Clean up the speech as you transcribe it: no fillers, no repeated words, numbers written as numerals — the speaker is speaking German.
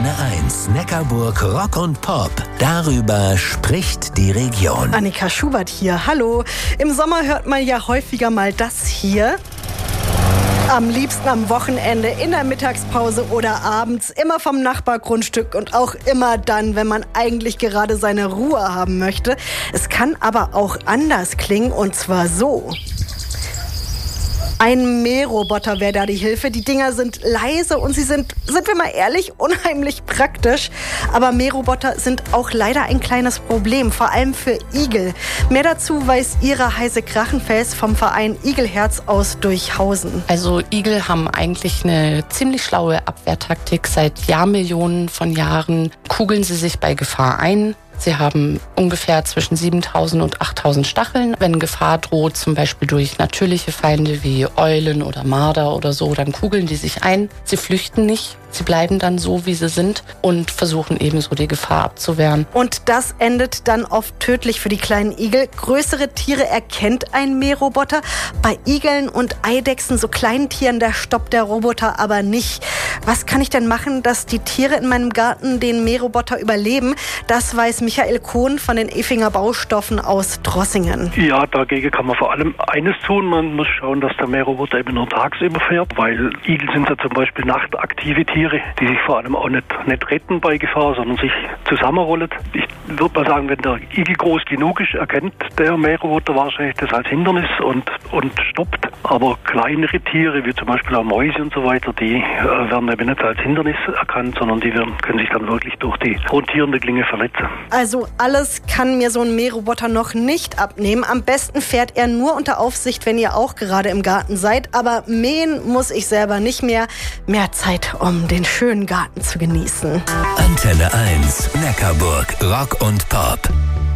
Antenne 1, Neckarburg Rock und Pop. Darüber spricht die Region. Annika Schubert hier, hallo. Im Sommer hört man ja häufiger mal das hier. Am liebsten am Wochenende, in der Mittagspause oder abends, immer vom Nachbargrundstück und auch immer dann, wenn man eigentlich gerade seine Ruhe haben möchte. Es kann aber auch anders klingen, und zwar so. Ein Mähroboter wäre da die Hilfe. Die Dinger sind leise und sie sind wir mal ehrlich, unheimlich praktisch. Aber Mähroboter sind auch leider ein kleines Problem, vor allem für Igel. Mehr dazu weiß Ira Heise-Krachenfels vom Verein Igelherz aus Durchhausen. Also Igel haben eigentlich eine ziemlich schlaue Abwehrtaktik. Seit Jahrmillionen von Jahren kugeln sie sich bei Gefahr ein. Sie haben ungefähr zwischen 7.000 und 8.000 Stacheln. Wenn Gefahr droht, zum Beispiel durch natürliche Feinde wie Eulen oder Marder oder so, dann kugeln die sich ein. Sie flüchten nicht. Sie bleiben dann so, wie sie sind und versuchen ebenso die Gefahr abzuwehren. Und das endet dann oft tödlich für die kleinen Igel. Größere Tiere erkennt ein Mähroboter. Bei Igeln und Eidechsen, so kleinen Tieren, da stoppt der Roboter aber nicht. Was kann ich denn machen, dass die Tiere in meinem Garten den Mähroboter überleben? Das weiß Michael Kohn von den Effinger Baustoffen aus Drossingen. Ja, dagegen kann man vor allem eines tun. Man muss schauen, dass der Mähroboter eben nur tagsüber fährt, weil Igel sind ja zum Beispiel nachtaktive Tiere, die sich vor allem auch nicht retten bei Gefahr, sondern sich zusammenrollen. Ich würde mal sagen, wenn der Igel groß genug ist, erkennt der Mähroboter wahrscheinlich das als Hindernis und stoppt. Aber kleinere Tiere, wie zum Beispiel auch Mäuse und so weiter, die werden eben nicht als Hindernis erkannt, sondern die können sich dann wirklich durch die rotierende Klinge verletzen. Also alles kann mir so ein Mähroboter noch nicht abnehmen. Am besten fährt er nur unter Aufsicht, wenn ihr auch gerade im Garten seid. Aber mähen muss ich selber nicht mehr. Mehr Zeit, um den schönen Garten zu genießen. Antenne 1, Neckarburg Rock und Pop.